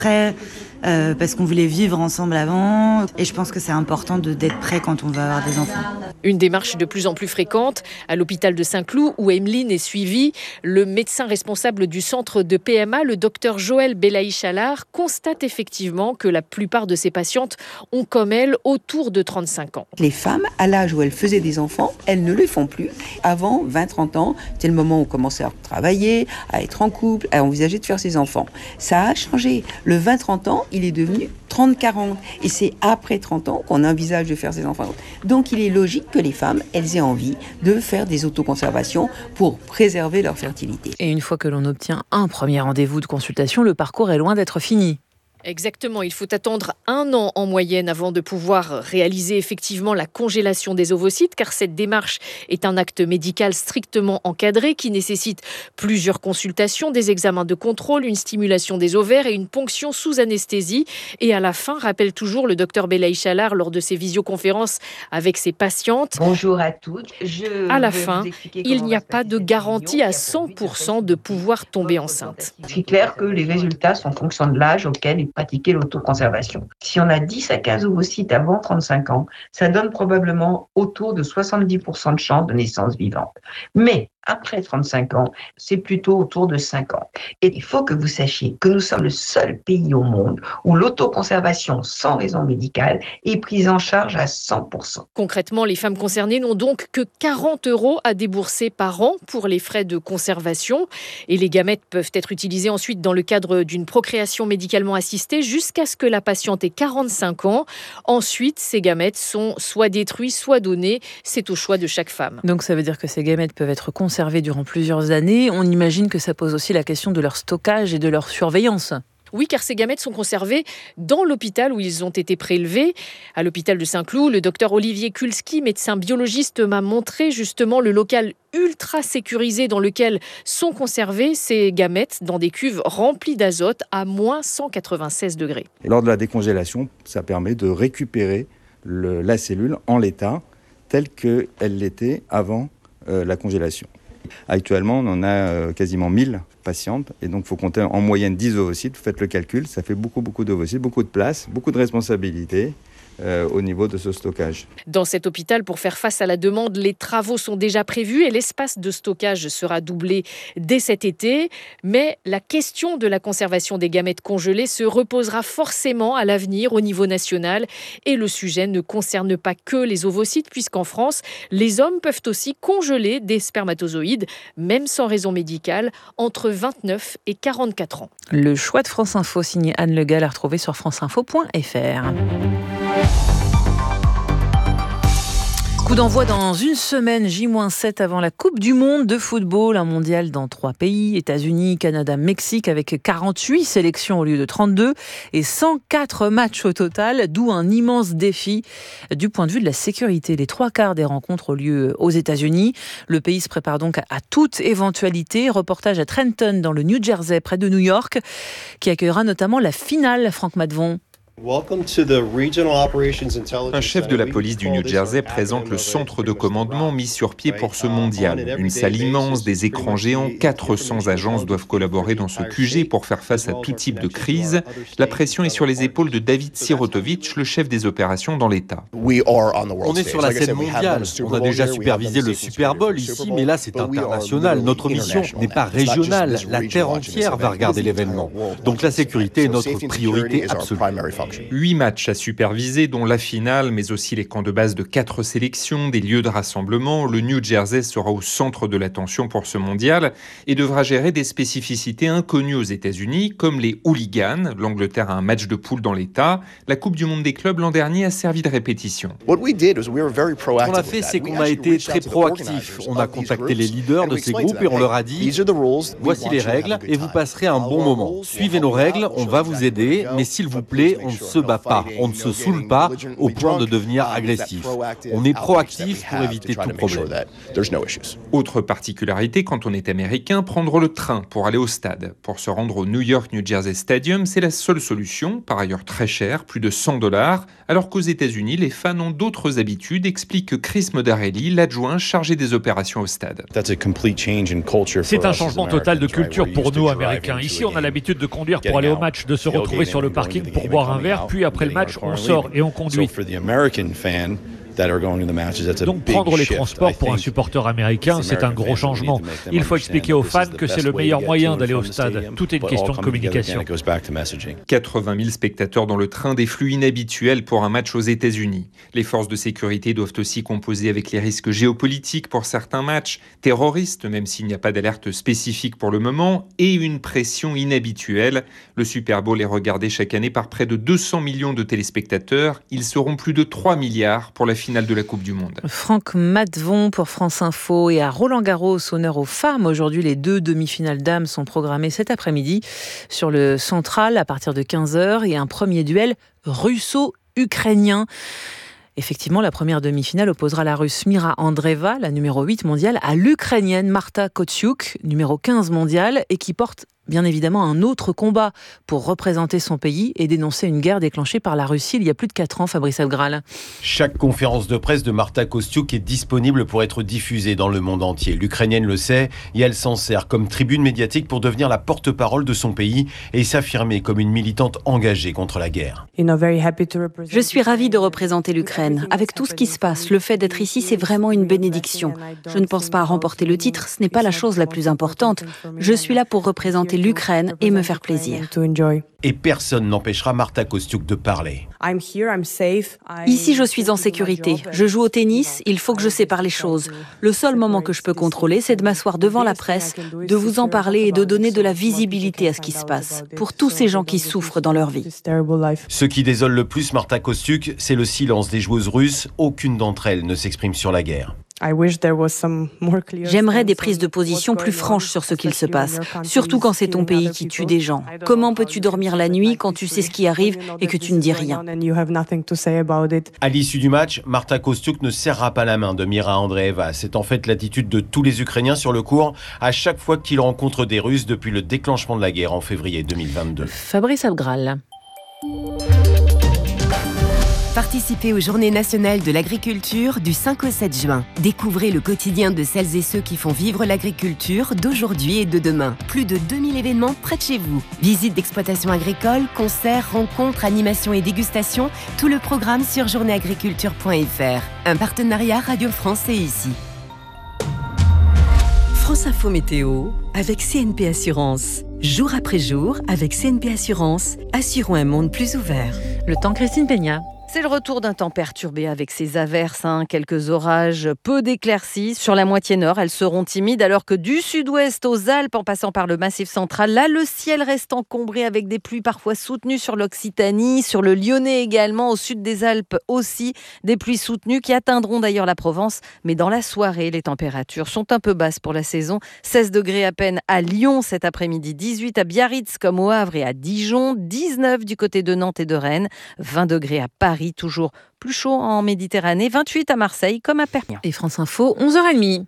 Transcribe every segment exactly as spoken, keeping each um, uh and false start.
prêts, euh, parce qu'on voulait vivre ensemble avant. Et je pense que c'est important de, d'être prêt quand on va avoir des enfants. Une démarche de plus en plus fréquente à l'hôpital de Saint-Cloud où Emeline est suivie. Le médecin responsable du centre de P M A, le docteur Joël Belaïch-Allard, constate effectivement que la plupart de ces patientes ont comme elle autour de trente-cinq ans. Les femmes, à l'âge où elles faisaient des enfants, elles ne le font plus. Avant vingt à trente ans, c'était le moment où on commençait à travailler, à être en couple, à envisager de faire ses enfants. Ça a changé. Le vingt à trente ans, il est devenu trente à quarante. Et c'est après trente ans qu'on envisage de faire ses enfants. Donc il est logique que les femmes, elles aient envie de faire des autoconservations pour préserver leur fertilité. Et une fois que l'on obtient un premier rendez-vous de consultation, le parcours est loin d'être fini. Exactement, il faut attendre un an en moyenne avant de pouvoir réaliser effectivement la congélation des ovocytes, car cette démarche est un acte médical strictement encadré qui nécessite plusieurs consultations, des examens de contrôle, une stimulation des ovaires et une ponction sous anesthésie. Et à la fin, rappelle toujours le docteur Belaïch-Allard lors de ses visioconférences avec ses patientes. Bonjour à toutes. Je à la fin, il n'y a pas de garantie à cent pour cent de pouvoir tomber enceinte. C'est clair que les résultats sont en fonction de l'âge auquel il pratiquer l'autoconservation. Si on a dix à quinze ovocytes avant trente-cinq ans, ça donne probablement autour de soixante-dix pour cent de chances de naissance vivante. Mais après trente-cinq ans, c'est plutôt autour de cinq ans. Et il faut que vous sachiez que nous sommes le seul pays au monde où l'autoconservation sans raison médicale est prise en charge à cent pour cent. Concrètement, les femmes concernées n'ont donc que quarante euros à débourser par an pour les frais de conservation. Et les gamètes peuvent être utilisées ensuite dans le cadre d'une procréation médicalement assistée jusqu'à ce que la patiente ait quarante-cinq ans. Ensuite, ces gamètes sont soit détruits, soit donnés. C'est au choix de chaque femme. Donc ça veut dire que ces gamètes peuvent être conservées durant plusieurs années. On imagine que ça pose aussi la question de leur stockage et de leur surveillance. Oui, car ces gamètes sont conservées dans l'hôpital où ils ont été prélevés. À l'hôpital de Saint-Cloud, le docteur Olivier Kulski, médecin biologiste, m'a montré justement le local ultra sécurisé dans lequel sont conservées ces gamètes dans des cuves remplies d'azote à moins cent quatre-vingt-seize degrés. Et lors de la décongélation, ça permet de récupérer le, la cellule en l'état tel qu'elle l'était avant euh, la congélation. Actuellement, on en a euh, quasiment mille patientes et donc il faut compter en moyenne dix ovocytes. Vous faites le calcul, ça fait beaucoup, beaucoup d'ovocytes, beaucoup de place, beaucoup de responsabilités euh, au niveau de ce stockage. Dans cet hôpital, pour faire face à la demande, les travaux sont déjà prévus et l'espace de stockage sera doublé dès cet été. Mais la question de la conservation des gamètes congelées se reposera forcément à l'avenir au niveau national. Et le sujet ne concerne pas que les ovocytes, puisqu'en France, les hommes peuvent aussi congeler des spermatozoïdes, même sans raison médicale, entre vingt-neuf et quarante-quatre ans. Le choix de France Info, signé Anne Le Gall, à retrouver sur franceinfo point f r. Coup d'envoi dans une semaine, J sept avant la Coupe du Monde de football, un mondial dans trois pays, États-Unis, Canada, Mexique, avec quarante-huit sélections au lieu de trente-deux et cent quatre matchs au total, d'où un immense défi du point de vue de la sécurité. Les trois quarts des rencontres ont lieu aux États-Unis. Le pays se prépare donc à toute éventualité. Reportage à Trenton, dans le New Jersey, près de New York, qui accueillera notamment la finale, Franck Madvon. Un chef de la police du New Jersey présente le centre de commandement mis sur pied pour ce mondial. Une salle immense, des écrans géants, quatre cents agences doivent collaborer dans ce Q G pour faire face à tout type de crise. La pression est sur les épaules de David Sirotovich, le chef des opérations dans l'État. On est sur la scène mondiale. On a déjà supervisé le Super Bowl ici, mais là c'est international. Notre mission n'est pas régionale. La terre entière va regarder l'événement. Donc la sécurité est notre priorité absolue. Huit matchs à superviser, dont la finale, mais aussi les camps de base de quatre sélections, des lieux de rassemblement. Le New Jersey sera au centre de l'attention pour ce mondial et devra gérer des spécificités inconnues aux États-Unis, comme les hooligans. L'Angleterre a un match de poule dans l'État. La Coupe du Monde des clubs l'an dernier a servi de répétition. Ce qu'on a fait, c'est qu'on a été très proactif. On a contacté les leaders de ces groupes et on leur a dit « Voici les règles et vous passerez un bon moment. Suivez nos règles, on va vous aider, mais s'il vous plaît, on ne se bat pas, on ne se saoule pas au point de devenir agressif. On est proactif pour éviter tout problème. Autre particularité quand on est américain, prendre le train pour aller au stade. Pour se rendre au New York New Jersey Stadium, c'est la seule solution, par ailleurs très chère, plus de cent dollars, alors qu'aux États-Unis, les fans ont d'autres habitudes, explique Chris Modarelli, l'adjoint chargé des opérations au stade. C'est un changement total de culture pour nous, Américains. Ici, on a l'habitude de conduire pour aller au match, de se retrouver sur le parking pour boire un verre, puis après le match, on sort et on conduit. Donc prendre les transports pour un supporter américain, c'est un gros changement. Il faut expliquer aux fans que c'est le meilleur moyen d'aller au stade. Tout est une question de communication. quatre-vingt mille spectateurs dans le train, des flux inhabituels pour un match aux États-Unis. Les forces de sécurité doivent aussi composer avec les risques géopolitiques pour certains matchs, terroristes, même s'il n'y a pas d'alerte spécifique pour le moment, et une pression inhabituelle. Le Super Bowl est regardé chaque année par près de deux cents millions de téléspectateurs. Ils seront plus de trois milliards pour la finale de la Coupe du Monde. Franck Matvon pour France Info et à Roland-Garros, honneur aux femmes. Aujourd'hui, les deux demi-finales dames sont programmées cet après-midi sur le Central à partir de quinze heures et un premier duel russo-ukrainien. Effectivement, la première demi-finale opposera la Russe Mira Andreeva, la numéro huit mondiale, à l'Ukrainienne Marta Kostyuk, numéro quinze mondiale, et qui porte bien évidemment un autre combat pour représenter son pays et dénoncer une guerre déclenchée par la Russie il y a plus de quatre ans, Fabrice Abgral. Chaque conférence de presse de Marta Kostyuk est disponible pour être diffusée dans le monde entier. L'Ukrainienne le sait et elle s'en sert comme tribune médiatique pour devenir la porte-parole de son pays et s'affirmer comme une militante engagée contre la guerre. Je suis ravie de représenter l'Ukraine. Avec tout ce qui se passe, le fait d'être ici, c'est vraiment une bénédiction. Je ne pense pas à remporter le titre, ce n'est pas la chose la plus importante. Je suis là pour représenter l'Ukraine et me faire plaisir. Et personne n'empêchera Marta Kostyuk de parler. Ici, je suis en sécurité. Je joue au tennis, il faut que je sépare les choses. Le seul moment que je peux contrôler, c'est de m'asseoir devant la presse, de vous en parler et de donner de la visibilité à ce qui se passe, pour tous ces gens qui souffrent dans leur vie. Ce qui désole le plus Marta Kostyuk, c'est le silence des joueuses russes. Aucune d'entre elles ne s'exprime sur la guerre. J'aimerais des prises de position plus franches sur ce qu'il se passe, surtout quand c'est ton pays qui tue des gens. Comment peux-tu dormir la nuit quand tu sais ce qui arrive et que tu ne dis rien ? À l'issue du match, Marta Kostyuk ne serrera pas la main de Mira Andreeva. C'est en fait l'attitude de tous les Ukrainiens sur le court à chaque fois qu'ils rencontrent des Russes depuis le déclenchement de la guerre en février deux mille vingt-deux. Fabrice Abgral. Participez aux Journées nationales de l'agriculture du cinq au sept juin. Découvrez le quotidien de celles et ceux qui font vivre l'agriculture d'aujourd'hui et de demain. Plus de deux mille événements près de chez vous. Visites d'exploitation agricole, concerts, rencontres, animations et dégustations. Tout le programme sur journée agriculture point f r. Un partenariat Radio France et ici. France Info Météo avec C N P Assurance. Jour après jour, avec C N P Assurance, assurons un monde plus ouvert. Le temps, Christine Peña. C'est le retour d'un temps perturbé avec ces averses, hein, quelques orages, peu d'éclaircies. Sur la moitié nord, elles seront timides alors que du sud-ouest aux Alpes, en passant par le Massif central, là, le ciel reste encombré avec des pluies parfois soutenues sur l'Occitanie, sur le Lyonnais également, au sud des Alpes aussi, des pluies soutenues qui atteindront d'ailleurs la Provence. Mais dans la soirée, les températures sont un peu basses pour la saison. seize degrés à peine à Lyon cet après-midi, dix-huit à Biarritz comme au Havre et à Dijon, dix-neuf du côté de Nantes et de Rennes, vingt degrés à Paris. Toujours plus chaud en Méditerranée, vingt-huit à Marseille comme à Perpignan. Et France Info, onze heures trente.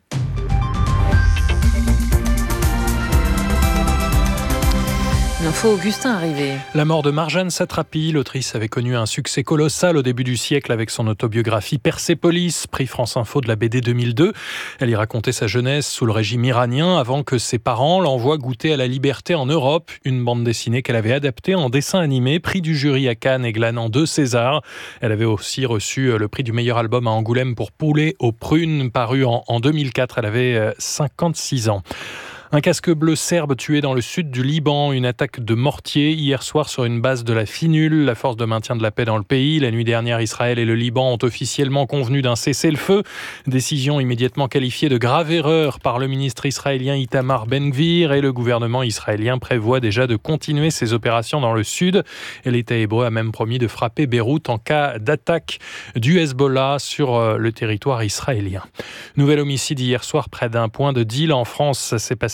L'info Augustin arrivé. La mort de Marjane Satrapi, l'autrice avait connu un succès colossal au début du siècle avec son autobiographie Persépolis, prix France Info de la B D deux mille deux. Elle y racontait sa jeunesse sous le régime iranien avant que ses parents l'envoient goûter à la liberté en Europe, une bande dessinée qu'elle avait adaptée en dessin animé, prix du jury à Cannes et glanant deux Césars. Elle avait aussi reçu le prix du meilleur album à Angoulême pour Poulet aux prunes, paru en, en deux mille quatre. Elle avait cinquante-six ans. Un casque bleu serbe tué dans le sud du Liban, une attaque de mortier hier soir sur une base de la FINUL, la force de maintien de la paix dans le pays. La nuit dernière, Israël et le Liban ont officiellement convenu d'un cessez-le-feu. Décision immédiatement qualifiée de grave erreur par le ministre israélien Itamar Ben-Gvir, et le gouvernement israélien prévoit déjà de continuer ses opérations dans le sud. Et l'État hébreu a même promis de frapper Beyrouth en cas d'attaque du Hezbollah sur le territoire israélien. Nouvel homicide hier soir près d'un point de deal en France. Ça s'est passé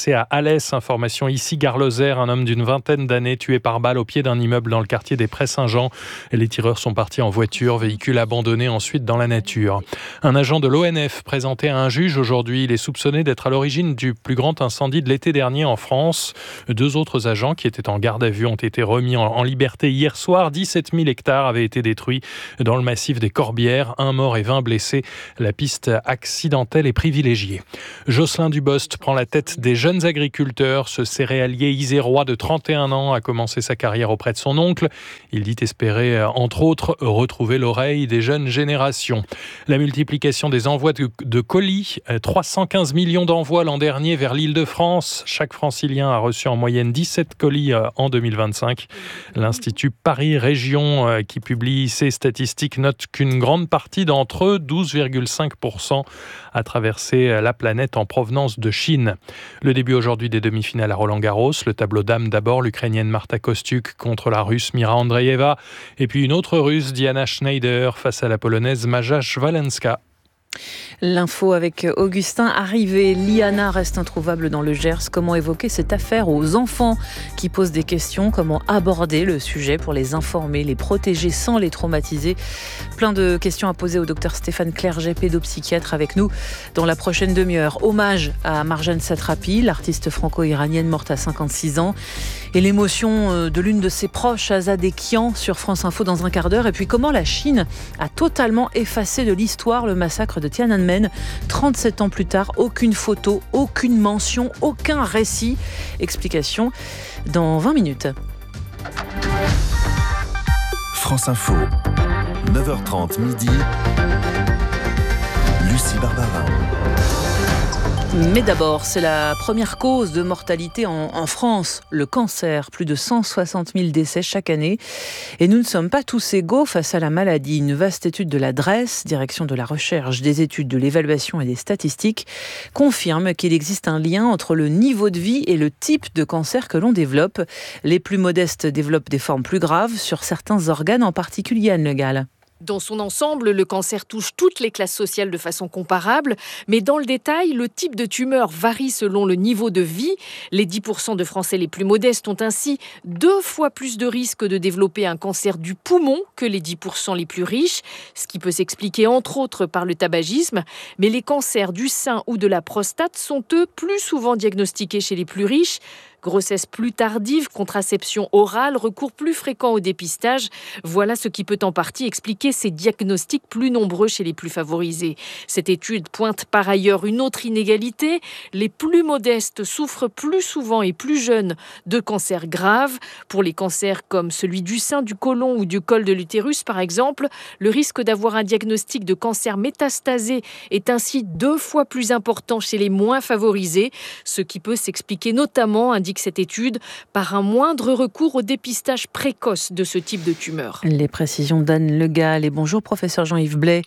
passé à Alès. Information ici, Gare Lozère, un homme d'une vingtaine d'années tué par balle au pied d'un immeuble dans le quartier des Prés-Saint-Jean. Les tireurs sont partis en voiture, véhicule abandonné ensuite dans la nature. Un agent de l'O N F présenté à un juge aujourd'hui. Il est soupçonné d'être à l'origine du plus grand incendie de l'été dernier en France. Deux autres agents qui étaient en garde à vue ont été remis en, en liberté hier soir. dix-sept mille hectares avaient été détruits dans le massif des Corbières. Un mort et vingt blessés. La piste accidentelle est privilégiée. Jocelyn Dubost prend la tête des jeunes agriculteurs. Ce céréalier isérois de trente et un ans a commencé sa carrière auprès de son oncle. Il dit espérer, entre autres, retrouver l'oreille des jeunes générations. La multiplication des envois de, de colis, trois cent quinze millions d'envois l'an dernier vers l'Île-de-France. Chaque francilien a reçu en moyenne dix-sept colis en deux mille vingt-cinq. L'Institut Paris Région, qui publie ces statistiques, note qu'une grande partie d'entre eux, douze virgule cinq pour cent, a traversé la planète en provenance de Chine. Le début aujourd'hui des demi-finales à Roland-Garros. Le tableau dames d'abord, l'Ukrainienne Marta Kostyuk contre la Russe Mira Andreeva. Et puis une autre Russe, Diana Schneider, face à la Polonaise Maja Szwalenska. L'info avec Augustin Arrivé. Liana reste introuvable dans le Gers. Comment évoquer cette affaire aux enfants qui posent des questions? Comment aborder le sujet pour les informer, les protéger sans les traumatiser? Plein de questions à poser au docteur Stéphane Clerget, pédopsychiatre, avec nous dans la prochaine demi-heure. Hommage à Marjane Satrapi, l'artiste franco-iranienne morte à cinquante-six ans. Et l'émotion de l'une de ses proches, Azadeh Kian, sur France Info dans un quart d'heure. Et puis comment la Chine a totalement effacé de l'histoire le massacre de Tiananmen. trente-sept ans plus tard, aucune photo, aucune mention, aucun récit. Explication dans vingt minutes. France Info, neuf heures trente midi. Lucie Barbara. Mais d'abord, c'est la première cause de mortalité en, en France, le cancer. Plus de cent soixante mille décès chaque année. Et nous ne sommes pas tous égaux face à la maladie. Une vaste étude de la D R E S, Direction de la recherche, des études, de l'évaluation et des statistiques, confirme qu'il existe un lien entre le niveau de vie et le type de cancer que l'on développe. Les plus modestes développent des formes plus graves sur certains organes, en particulier Anne Le Gall. Dans son ensemble, le cancer touche toutes les classes sociales de façon comparable, mais dans le détail, le type de tumeur varie selon le niveau de vie. Les dix pour cent de Français les plus modestes ont ainsi deux fois plus de risques de développer un cancer du poumon que les dix pour cent les plus riches, ce qui peut s'expliquer entre autres par le tabagisme. Mais les cancers du sein ou de la prostate sont eux plus souvent diagnostiqués chez les plus riches. Grossesse plus tardive, contraception orale, recours plus fréquent au dépistage. Voilà ce qui peut en partie expliquer ces diagnostics plus nombreux chez les plus favorisés. Cette étude pointe par ailleurs une autre inégalité. Les plus modestes souffrent plus souvent et plus jeunes de cancers graves. Pour les cancers comme celui du sein, du côlon ou du col de l'utérus par exemple, le risque d'avoir un diagnostic de cancer métastasé est ainsi deux fois plus important chez les moins favorisés, ce qui peut s'expliquer notamment, indique cette étude, par un moindre recours au dépistage précoce de ce type de tumeur. Les précisions d'Anne Le Gall. Et bonjour professeur Jean-Yves Blais.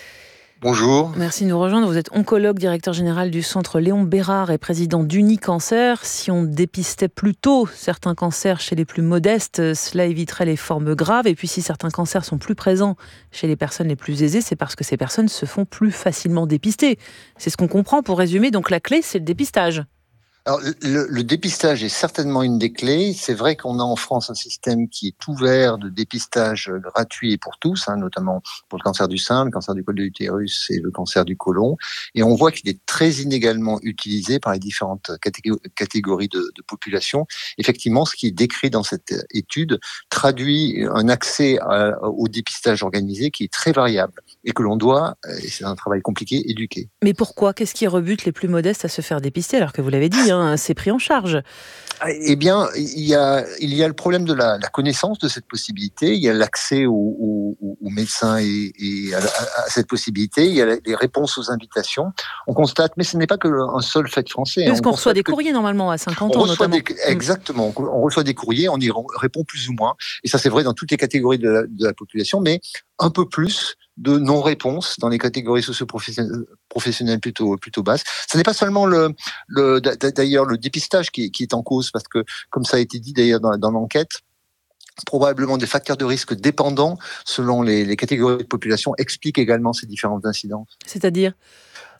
Bonjour. Merci de nous rejoindre. Vous êtes oncologue, directeur général du centre Léon Bérard et président d'Unicancer. Si on dépistait plus tôt certains cancers chez les plus modestes, cela éviterait les formes graves. Et puis si certains cancers sont plus présents chez les personnes les plus aisées, c'est parce que ces personnes se font plus facilement dépister. C'est ce qu'on comprend pour résumer. Donc la clé, c'est le dépistage. Alors, le, le dépistage est certainement une des clés. C'est vrai qu'on a en France un système qui est ouvert de dépistage gratuit et pour tous, hein, notamment pour le cancer du sein, le cancer du col de l'utérus et le cancer du côlon. Et on voit qu'il est très inégalement utilisé par les différentes catégories de, de population. Effectivement, ce qui est décrit dans cette étude traduit un accès à, au dépistage organisé qui est très variable et que l'on doit, et c'est un travail compliqué, éduquer. Mais pourquoi ? Qu'est-ce qui rebute les plus modestes à se faire dépister alors que vous l'avez dit, hein, c'est pris en charge? Eh bien, il y a, il y a le problème de la, la connaissance de cette possibilité, il y a l'accès aux, aux, aux médecins et, et à, à cette possibilité, il y a les réponses aux invitations. On constate, mais ce n'est pas qu'un seul fait français. Parce qu'on reçoit des courriers normalement à cinquante ans notamment. Des, exactement, on reçoit des courriers, on y répond plus ou moins, et ça c'est vrai dans toutes les catégories de la, de la population, mais un peu plus de non-réponse dans les catégories socio-professionnelles plutôt plutôt basses. Ce n'est pas seulement le, le d'ailleurs le dépistage qui est, qui est en cause, parce que comme ça a été dit d'ailleurs dans, dans l'enquête, probablement des facteurs de risque dépendants selon les, les catégories de population expliquent également ces différentes incidences. C'est-à-dire ?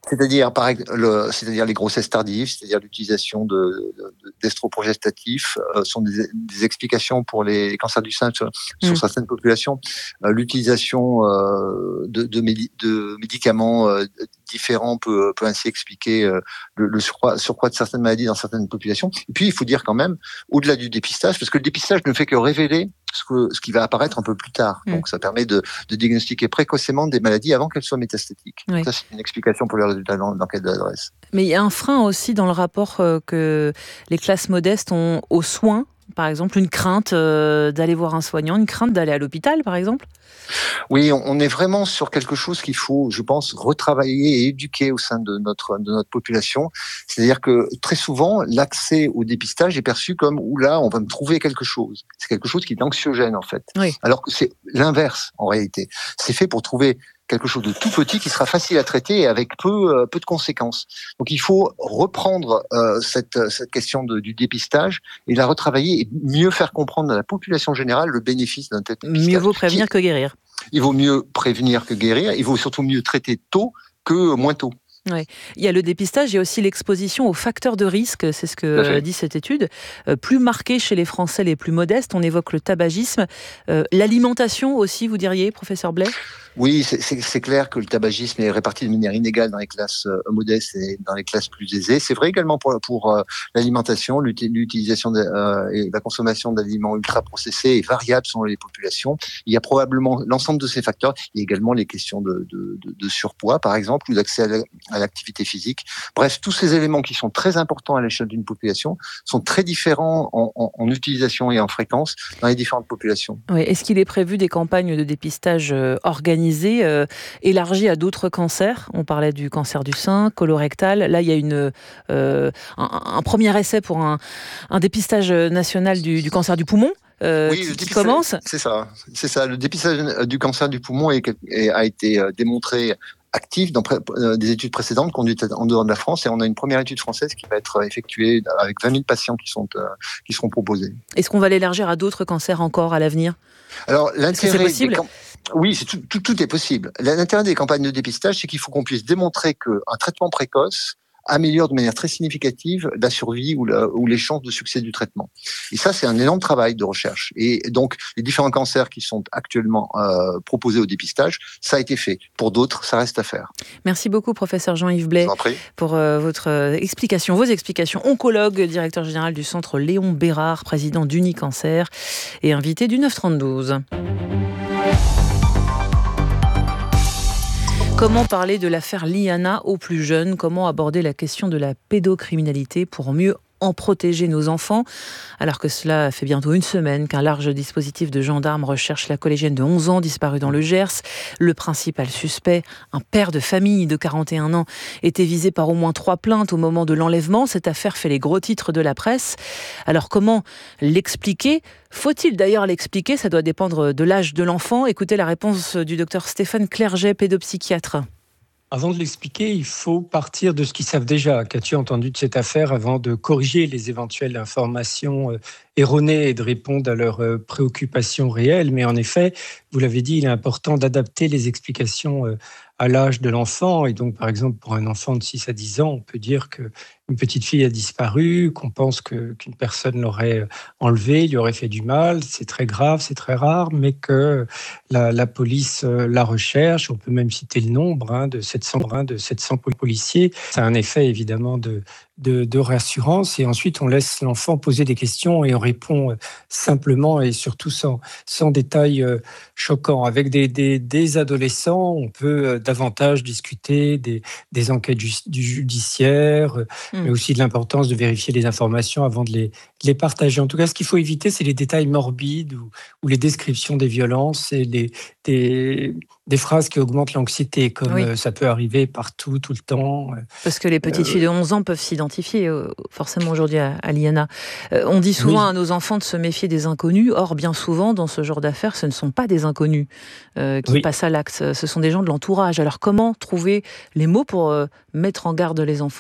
C'est-à-dire, par, le, c'est-à-dire les grossesses tardives, c'est-à-dire l'utilisation de, de, d'estroprogestatifs, euh, sont des, des explications pour les cancers du sein sur, mmh. sur certaines populations. Euh, l'utilisation euh, de, de, médi- de médicaments euh, différents peut, peut ainsi expliquer euh, le, le surcroît, surcroît de certaines maladies dans certaines populations. Et puis, il faut dire quand même, au-delà du dépistage, parce que le dépistage ne fait que révéler ce, que, ce qui va apparaître un peu plus tard. Mmh. Donc, ça permet de, de diagnostiquer précocement des maladies avant qu'elles soient métastatiques. Oui. Ça, c'est une explication pour les résultats d'enquête de l'adresse. Mais il y a un frein aussi dans le rapport euh, que les classes modestes ont aux soins. Par exemple, une crainte euh, d'aller voir un soignant, une crainte d'aller à l'hôpital, par exemple ? Oui, on est vraiment sur quelque chose qu'il faut, je pense, retravailler et éduquer au sein de notre de notre population. C'est-à-dire que très souvent, l'accès au dépistage est perçu comme « oula, on va me trouver quelque chose ». C'est quelque chose qui est anxiogène, en fait. Oui. Alors que c'est l'inverse, en réalité. C'est fait pour trouver quelque chose de tout petit qui sera facile à traiter et avec peu euh, peu de conséquences. Donc il faut reprendre euh, cette cette question de, du dépistage et la retravailler et mieux faire comprendre à la population générale le bénéfice d'un tel dépistage. Mieux vaut prévenir qui, que guérir. Il vaut mieux prévenir que guérir. Il vaut surtout mieux traiter tôt que moins tôt. Ouais. Il y a le dépistage, il y a aussi l'exposition aux facteurs de risque, c'est ce que dit cette étude. Euh, plus marqué chez les Français les plus modestes, on évoque le tabagisme. Euh, l'alimentation aussi, vous diriez, professeur Blais ? Oui, c'est, c'est, c'est clair que le tabagisme est réparti de manière inégale dans les classes euh, modestes et dans les classes plus aisées. C'est vrai également pour, pour euh, l'alimentation, l'utilisation de, euh, et la consommation d'aliments ultra-processés est variable selon les populations. Il y a probablement l'ensemble de ces facteurs. Il y a également les questions de, de, de, de surpoids, par exemple, ou d'accès à, la, à l'activité physique. Bref, tous ces éléments qui sont très importants à l'échelle d'une population sont très différents en, en, en utilisation et en fréquence dans les différentes populations. Oui. Est-ce qu'il est prévu des campagnes de dépistage euh, organisées Euh, élargi à d'autres cancers? On parlait du cancer du sein, colorectal. Là, il y a une, euh, un, un premier essai pour un, un dépistage national du, du cancer du poumon. Euh, oui, qui, qui commence. commence. C'est ça, c'est ça. Le dépistage du cancer du poumon est, est, a été démontré actif dans pré- des études précédentes conduites en dehors de la France, et on a une première étude française qui va être effectuée avec vingt mille patients qui sont euh, qui seront proposés. Est-ce qu'on va l'élargir à d'autres cancers encore à l'avenir? Alors l'intérêt, est-ce que c'est possible? Camp- oui, c'est tout, tout, tout est possible. L'intérêt des campagnes de dépistage, c'est qu'il faut qu'on puisse démontrer qu'un traitement précoce améliore de manière très significative la survie ou, la, ou les chances de succès du traitement. Et ça, c'est un énorme travail de recherche. Et donc, les différents cancers qui sont actuellement euh, proposés au dépistage, ça a été fait. Pour d'autres, ça reste à faire. Merci beaucoup, professeur Jean-Yves Blais, pour euh, votre euh, explication, vos explications. Oncologue, directeur général du centre Léon Bérard, président d'Unicancer et invité du neuf trente-douze. Comment parler de l'affaire Liana aux plus jeunes? Comment aborder la question de la pédocriminalité pour mieux en protéger nos enfants, alors que cela fait bientôt une semaine qu'un large dispositif de gendarmes recherche la collégienne de onze ans disparue dans le Gers. Le principal suspect, un père de famille de quarante et un ans, était visé par au moins trois plaintes au moment de l'enlèvement. Cette affaire fait les gros titres de la presse. Alors comment l'expliquer? Faut-il d'ailleurs l'expliquer? Ça doit dépendre de l'âge de l'enfant. Écoutez la réponse du docteur Stéphane Clerget, pédopsychiatre. Avant de l'expliquer, il faut partir de ce qu'ils savent déjà. Qu'as-tu entendu de cette affaire avant de corriger les éventuelles informations erronées et de répondre à leurs préoccupations réelles? Mais en effet, vous l'avez dit, il est important d'adapter les explications à l'âge de l'enfant. Et donc, par exemple, pour un enfant de six à dix ans, on peut dire qu'une petite fille a disparu, qu'on pense que, qu'une personne l'aurait enlevée, lui aurait fait du mal. C'est très grave, c'est très rare, mais que la, la police la recherche. On peut même citer le nombre hein, de sept cents, hein, de sept cents policiers. Ça a un effet, évidemment, de... De, de réassurance, et ensuite on laisse l'enfant poser des questions et on répond simplement et surtout sans, sans détails euh, choquants. Avec des, des, des adolescents, on peut davantage discuter des, des enquêtes ju- du judiciaire, mmh. mais aussi de l'importance de vérifier les informations avant de les, de les partager. En tout cas, ce qu'il faut éviter, c'est les détails morbides ou, ou les descriptions des violences et les, des, des phrases qui augmentent l'anxiété, comme oui. euh, ça peut arriver partout, tout le temps. Parce que les petites euh, filles de onze ans peuvent s'identifier forcément aujourd'hui à, à Liana. Euh, on dit souvent oui. à nos enfants de se méfier des inconnus. Or, bien souvent, dans ce genre d'affaires, ce ne sont pas des inconnus euh, qui oui. passent à l'acte. Ce sont des gens de l'entourage. Alors, comment trouver les mots pour euh, mettre en garde les enfants ?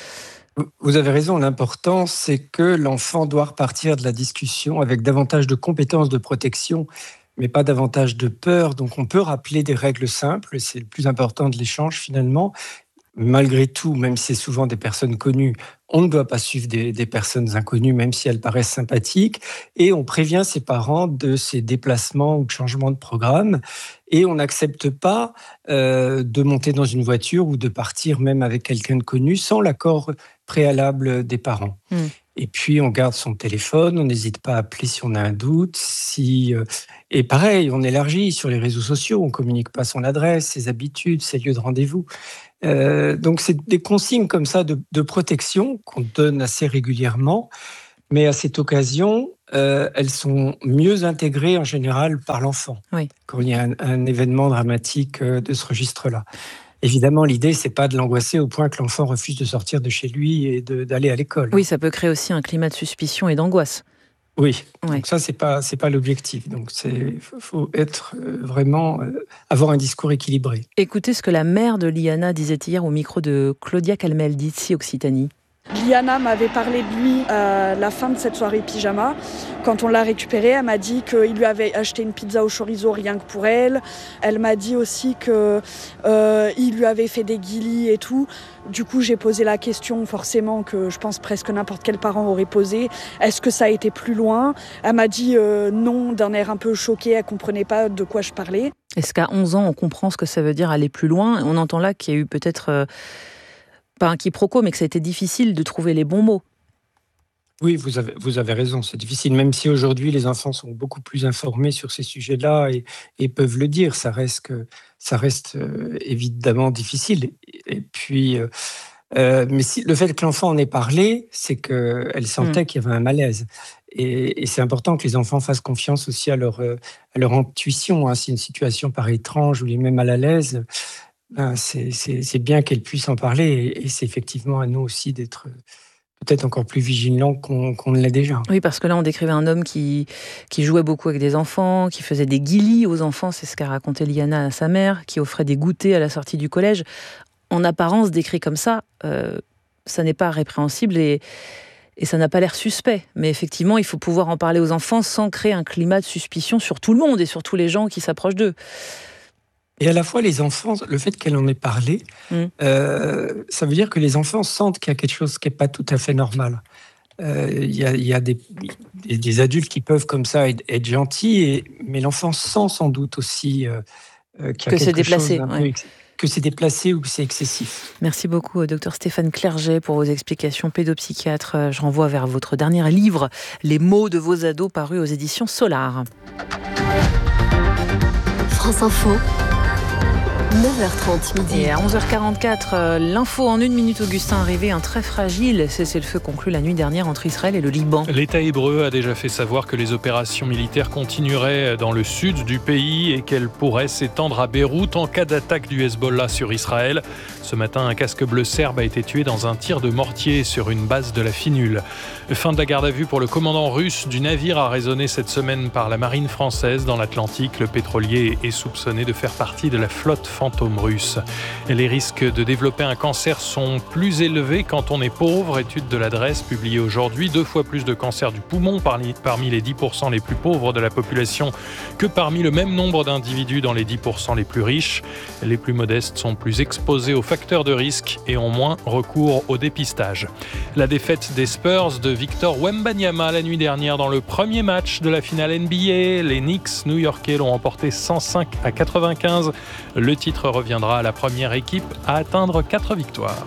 Vous avez raison, l'important, c'est que l'enfant doit repartir de la discussion avec davantage de compétences de protection, mais pas davantage de peur. Donc, on peut rappeler des règles simples. C'est le plus important de l'échange, finalement. malgré tout, même si c'est souvent des personnes connues, on ne doit pas suivre des, des personnes inconnues, même si elles paraissent sympathiques. Et on prévient ses parents de ces déplacements ou de changements de programme. Et on n'accepte pas euh, de monter dans une voiture ou de partir même avec quelqu'un de connu sans l'accord préalable des parents. Mmh. Et puis, on garde son téléphone, on n'hésite pas à appeler si on a un doute. Si, euh, et pareil, on élargit sur les réseaux sociaux, on ne communique pas son adresse, ses habitudes, ses lieux de rendez-vous. Euh, donc, c'est des consignes comme ça de, de protection qu'on donne assez régulièrement. Mais à cette occasion, euh, elles sont mieux intégrées en général par l'enfant. Oui. Quand il y a un, un événement dramatique euh, de ce registre-là. Évidemment, l'idée, c'est pas de l'angoisser au point que l'enfant refuse de sortir de chez lui et de, d'aller à l'école. Oui, ça peut créer aussi un climat de suspicion et d'angoisse. Oui, ouais. Donc ça, c'est pas, c'est pas l'objectif. Donc, c'est, faut être euh, vraiment, euh, avoir un discours équilibré. Écoutez ce que la mère de Liana disait hier au micro de Claudia Calmel d'ici Occitanie. Liana m'avait parlé de lui à la fin de cette soirée pyjama. Quand on l'a récupéré, elle m'a dit qu'il lui avait acheté une pizza au chorizo rien que pour elle. Elle m'a dit aussi qu'il euh, lui avait fait des guilis et tout. Du coup, j'ai posé la question forcément que je pense presque n'importe quel parent aurait posé. Est-ce que ça a été plus loin ? Elle m'a dit euh, non, d'un air un peu choqué. Elle ne comprenait pas de quoi je parlais. Est-ce qu'à onze ans, on comprend ce que ça veut dire aller plus loin ? On entend là qu'il y a eu peut-être... Euh... pas un quiproquo, mais que ça a été difficile de trouver les bons mots. Oui, vous avez, vous avez raison, c'est difficile, même si aujourd'hui les enfants sont beaucoup plus informés sur ces sujets-là et, et peuvent le dire, ça reste, que, ça reste euh, évidemment difficile. Et, et puis, euh, euh, mais si, le fait que l'enfant en ait parlé, c'est qu'elle sentait mmh. qu'il y avait un malaise. Et, et c'est important que les enfants fassent confiance aussi à leur, à leur intuition. Hein. Si une situation paraît étrange ou les met mal à l'aise, ben c'est, c'est, c'est bien qu'elle puisse en parler et, et c'est effectivement à nous aussi d'être peut-être encore plus vigilants qu'on, qu'on ne l'est déjà. Oui, parce que là, on décrivait un homme qui, qui jouait beaucoup avec des enfants, qui faisait des guilis aux enfants, c'est ce qu'a raconté Liana à sa mère, qui offrait des goûters à la sortie du collège. En apparence, décrit comme ça, euh, ça n'est pas répréhensible et, et ça n'a pas l'air suspect. Mais effectivement, il faut pouvoir en parler aux enfants sans créer un climat de suspicion sur tout le monde et sur tous les gens qui s'approchent d'eux. Et à la fois, les enfants, le fait qu'elle en ait parlé, mmh. euh, ça veut dire que les enfants sentent qu'il y a quelque chose qui n'est pas tout à fait normal. Il euh, y a, y a des, des, des adultes qui peuvent comme ça être, être gentils, et, mais l'enfant sent sans doute aussi euh, qu'il y a que quelque c'est déplacé, chose d'un ouais. peu, que c'est déplacé ou que c'est excessif. Merci beaucoup, docteur Stéphane Clerget, pour vos explications, pédopsychiatre. Je renvoie vers votre dernier livre, Les mots de vos ados, paru aux éditions Solar. France Info. neuf heures trente midi. Et à onze heures quarante-quatre, l'info en une minute, Augustin Arrivé, un très fragile cessez-le-feu conclu la nuit dernière entre Israël et le Liban. L'État hébreu a déjà fait savoir que les opérations militaires continueraient dans le sud du pays et qu'elles pourraient s'étendre à Beyrouth en cas d'attaque du Hezbollah sur Israël. Ce matin, un casque bleu serbe a été tué dans un tir de mortier sur une base de la Finule. Fin de la garde à vue pour le commandant russe du navire arraisonné cette semaine par la marine française dans l'Atlantique. Le pétrolier est soupçonné de faire partie de la flotte fantôme russe. Les risques de développer un cancer sont plus élevés quand on est pauvre. Étude de l'adresse publiée aujourd'hui. Deux fois plus de cancers du poumon parmi, parmi les dix pour cent les plus pauvres de la population que parmi le même nombre d'individus dans les dix pour cent les plus riches. Les plus modestes sont plus exposés aux facteurs de risque et ont moins recours au dépistage. La défaite des Spurs de Victor Wembanyama la nuit dernière dans le premier match de la finale N B A. Les Knicks new-yorkais l'ont emporté cent cinq à quatre-vingt-quinze. Le titre reviendra à la première équipe à atteindre quatre victoires.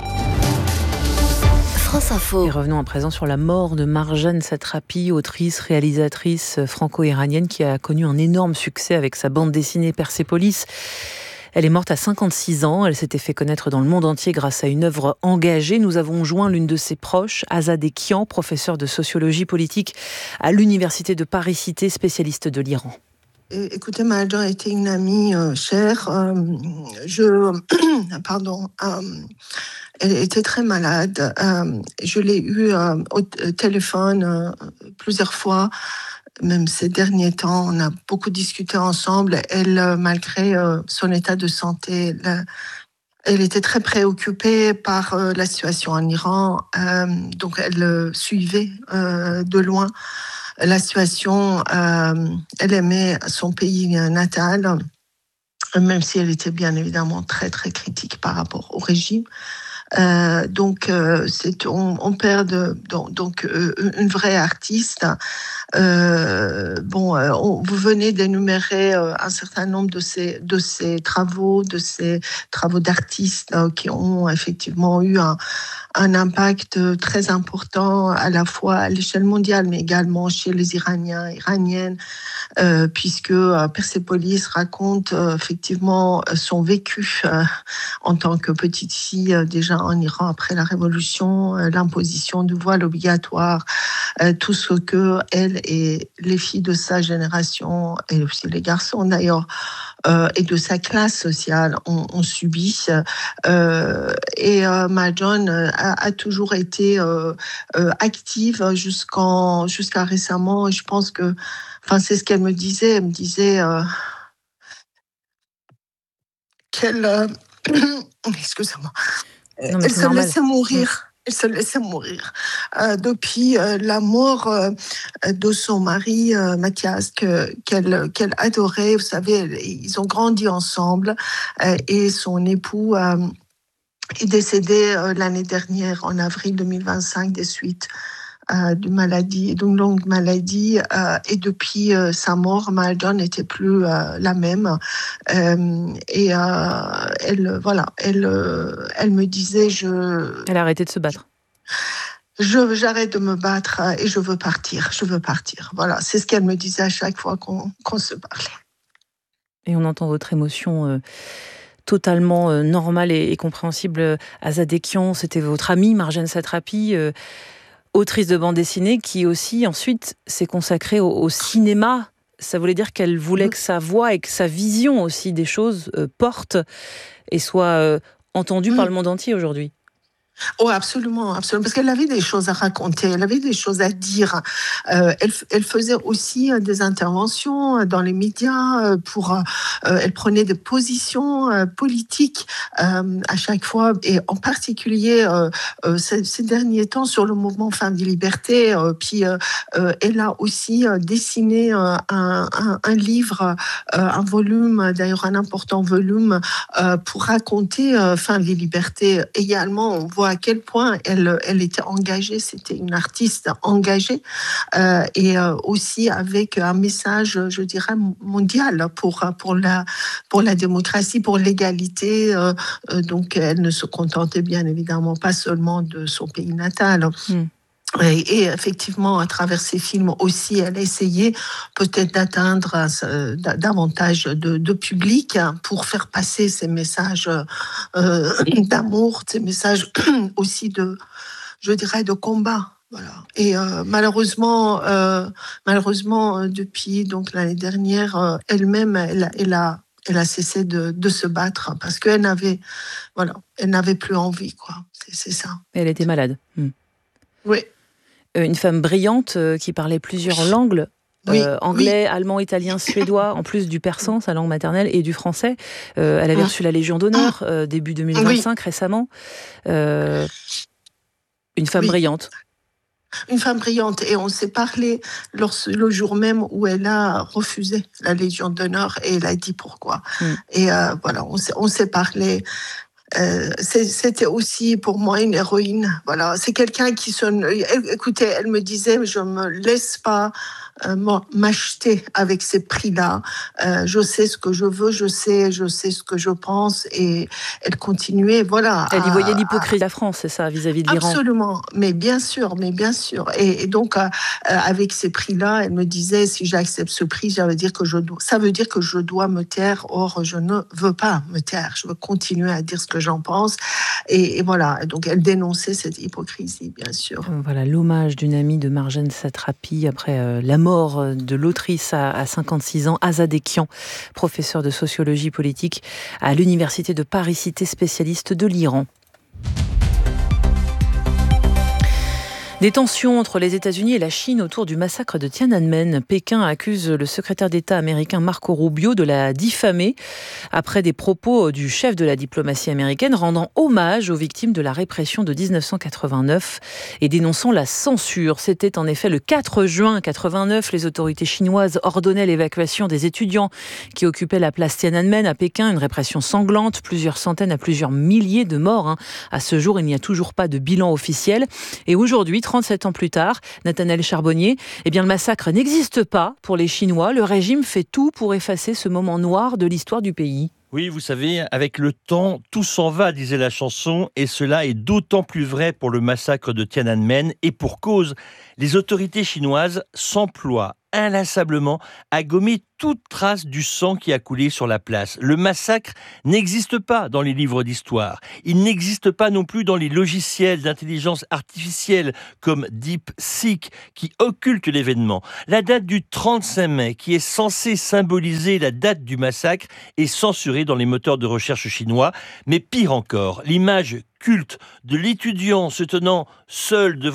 France Info. Et revenons à présent sur la mort de Marjane Satrapi, autrice, réalisatrice franco-iranienne qui a connu un énorme succès avec sa bande dessinée Persépolis. Elle est morte à cinquante-six ans. Elle s'était fait connaître dans le monde entier grâce à une œuvre engagée. Nous avons joint l'une de ses proches, Azadeh Kian, professeure de sociologie politique à l'université de Paris-Cité, spécialiste de l'Iran. Écoutez, Marjane était une amie euh, chère. Euh, je, pardon, euh, elle était très malade. Euh, je l'ai eue euh, au téléphone euh, plusieurs fois. Même ces derniers temps, on a beaucoup discuté ensemble. Elle, malgré euh, son état de santé, elle, elle était très préoccupée par euh, la situation en Iran. Euh, donc, elle euh, suivait euh, de loin la situation. Euh, elle aimait son pays natal. même si elle était bien évidemment très très critique par rapport au régime. Euh, donc, euh, c'est, on, on perd de, donc, donc euh, une vraie artiste. Euh, bon, euh, on, vous venez d'énumérer euh, un certain nombre de ces, de ces travaux, de ces travaux d'artistes euh, qui ont effectivement eu un, un impact très important à la fois à l'échelle mondiale, mais également chez les Iraniens, Iraniennes, euh, puisque euh, Persépolis raconte euh, effectivement son vécu euh, en tant que petite fille euh, déjà en Iran après la révolution, euh, l'imposition du voile obligatoire, euh, tout ce que elle et les filles de sa génération, et aussi les garçons d'ailleurs, euh, et de sa classe sociale ont, ont subi. Euh, et euh, Marjon a, a toujours été euh, euh, active jusqu'en, jusqu'à récemment. Je pense que, enfin, c'est ce qu'elle me disait. Elle me disait euh, qu'elle, euh, excusez-moi, non, elle se normal. laissait mourir. Elle se laissait mourir. Euh, depuis euh, la mort euh, de son mari, euh, Mathias, que, qu'elle, qu'elle adorait. Vous savez, ils ont grandi ensemble euh, et son époux euh, est décédé euh, l'année dernière, en avril deux mille vingt-cinq, des suites euh, d'une maladie, d'une longue maladie. Euh, et depuis euh, sa mort, Marjon n'était plus euh, la même. Euh, et euh, elle, voilà, elle, euh, elle me disait, je. Elle a arrêté de se battre. Je, j'arrête de me battre et je veux partir. Je veux partir. Voilà, c'est ce qu'elle me disait à chaque fois qu'on, qu'on se parlait. Et on entend votre émotion. Euh... totalement euh, normale et, et compréhensible. Azadekian, c'était votre amie, Marjane Satrapi, euh, autrice de bande dessinée, qui aussi ensuite s'est consacrée au, au cinéma. Ça voulait dire qu'elle voulait que sa voix et que sa vision aussi des choses euh, porte et soit euh, entendue mmh. par le monde entier aujourd'hui. Oh, absolument, absolument, parce qu'elle avait des choses à raconter, elle avait des choses à dire. Euh, elle, elle faisait aussi euh, des interventions dans les médias euh, pour. Euh, elle prenait des positions euh, politiques euh, à chaque fois, et en particulier euh, euh, ces, ces derniers temps sur le mouvement Femmes et Libertés. Euh, puis euh, euh, elle a aussi euh, dessiné euh, un, un, un livre, euh, un volume, d'ailleurs un important volume euh, pour raconter euh, Femmes et Libertés. Également, on voit à quel point elle, elle était engagée, c'était une artiste engagée euh, et euh, aussi avec un message, je dirais, mondial pour, pour, la, pour la démocratie, pour l'égalité. Euh, euh, donc elle ne se contentait bien évidemment pas seulement de son pays natal. Mm. Et, et effectivement, à travers ces films aussi, elle a essayé peut-être d'atteindre euh, davantage de, de public pour faire passer ces messages euh, d'amour, ces messages aussi de, je dirais, de combat. Voilà. Et euh, malheureusement, euh, malheureusement, depuis donc l'année dernière, euh, elle-même, elle, elle a Elle a cessé de, de se battre parce qu'elle n'avait, voilà, elle n'avait plus envie, quoi. C'est, c'est ça. Elle était malade. Hmm. Oui. Une femme brillante euh, qui parlait plusieurs langues, oui, euh, anglais, oui. allemand, italien, suédois, en plus du persan, sa langue maternelle, et du français. Euh, elle avait reçu la Légion d'honneur euh, début deux mille vingt-cinq, oui. récemment. Euh, une femme oui. brillante. Une femme brillante, et on s'est parlé le jour même où elle a refusé la Légion d'honneur, et elle a dit pourquoi. Mm. Et euh, voilà, on s'est, on s'est parlé. Euh, c'était aussi pour moi une héroïne. Voilà, c'est quelqu'un qui se. Écoutez, elle me disait, je me laisse pas euh, m'acheter avec ces prix-là. Euh, je sais ce que je veux, je sais, je sais ce que je pense, et elle continuait. Voilà. Elle y voyait l'hypocrisie de la France, c'est ça, vis-à-vis de l'Iran. Absolument, mais bien sûr, mais bien sûr. Et, et donc, euh, avec ces prix-là, elle me disait, si j'accepte ce prix, ça veut dire que je dois, ça veut dire que je dois me taire. Or, je ne veux pas me taire. Je veux continuer à dire ce que j'en pense. Et, et voilà, donc elle dénonçait cette hypocrisie, bien sûr. Voilà, l'hommage d'une amie de Marjane Satrapi après euh, la mort de l'autrice à, à cinquante-six ans, Azadekian, professeur de sociologie politique à l'université de Paris-Cité, spécialiste de l'Iran. Des tensions entre les États-Unis et la Chine autour du massacre de Tiananmen. Pékin accuse le secrétaire d'État américain Marco Rubio de la diffamer après des propos du chef de la diplomatie américaine rendant hommage aux victimes de la répression de dix-neuf cent quatre-vingt-neuf et dénonçant la censure. C'était en effet le quatre juin quatre-vingt-neuf. Les autorités chinoises ordonnaient l'évacuation des étudiants qui occupaient la place Tiananmen à Pékin. Une répression sanglante, plusieurs centaines à plusieurs milliers de morts. À ce jour, il n'y a toujours pas de bilan officiel. Et aujourd'hui, trente-sept ans plus tard, Nathanaël Charbonnier, eh bien, le massacre n'existe pas pour les Chinois. Le régime fait tout pour effacer ce moment noir de l'histoire du pays. Oui, vous savez, avec le temps, tout s'en va, disait la chanson, et cela est d'autant plus vrai pour le massacre de Tiananmen, et pour cause, les autorités chinoises s'emploient inlassablement à gommer toute trace du sang qui a coulé sur la place. Le massacre n'existe pas dans les livres d'histoire. Il n'existe pas non plus dans les logiciels d'intelligence artificielle comme DeepSeek qui occultent l'événement. La date du trente-cinq mai, qui est censée symboliser la date du massacre, est censurée dans les moteurs de recherche chinois. Mais pire encore, l'image culte de l'étudiant se tenant seul devant